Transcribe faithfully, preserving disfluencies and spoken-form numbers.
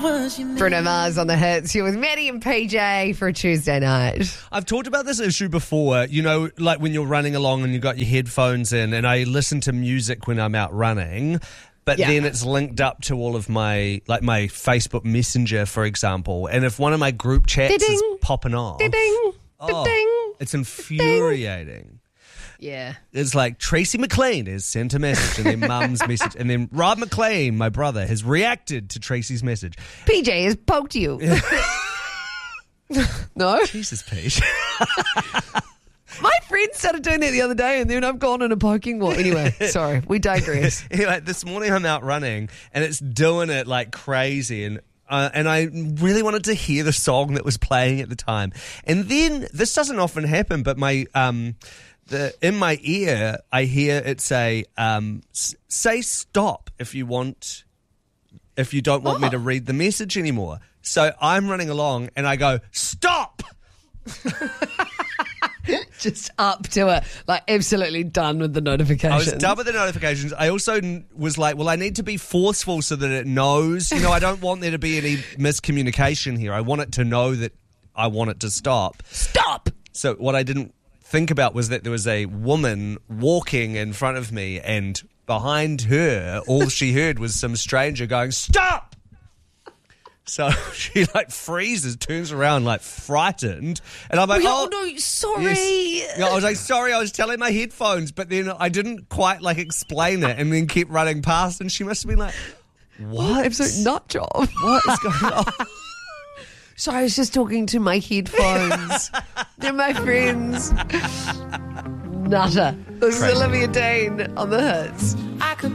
Bruno Mars on the hits. You're with Maddie and P J for a Tuesday night. I've talked about this issue before, you know, like when you're running along and you've got your headphones in, and I listen to music when I'm out running, but Yeah. then it's linked up to all of my, like my Facebook Messenger, for example, and if one of my group chats Ding. is popping off, Ding, oh, ding. it's infuriating. Yeah. It's like Tracy McLean has sent a message and then mum's message, and then Rob McLean, my brother, has reacted to Tracy's message. P J has poked you. No? Jesus, Pete. My friend started doing that the other day, and then I've gone on a poking war. Anyway, sorry, we digress. Anyway, this morning I'm out running and it's doing it like crazy, and uh, and I really wanted to hear the song that was playing at the time. And then this doesn't often happen, but my um the in my ear I hear it say um s- say stop if you want if you don't want Oh. me to read the message anymore. So I'm running along and I go stop. Just up to it, like absolutely done with the notifications. I was done with the notifications. I also n- was like, well, I need to be forceful so that it knows. You know, I don't want there to be any miscommunication here. I want it to know that I want it to stop. Stop! So what I didn't think about was that there was a woman walking in front of me, and behind her, all she heard was some stranger going, stop! So she like freezes, turns around like frightened, and I'm like, Oh, oh no, sorry. yes. Yeah, I was like, sorry, I was telling my headphones, but then I didn't quite like explain it, and then kept running past, and she must have been like, what? Absolute nut job. What is going on? Sorry, I was just talking to my headphones. They're my friends. Nutter. This is Crazy. Olivia Dean on the hits.